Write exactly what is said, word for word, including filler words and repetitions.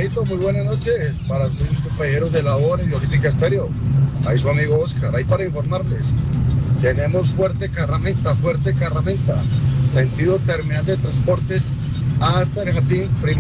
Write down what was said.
Alfredito, muy buenas noches para sus compañeros de labor y Olímpica Estéreo. Ahí su amigo Oscar, ahí para informarles. Tenemos Fuerte Carramenta, Fuerte Carramenta, sentido terminal de transportes hasta el jardín.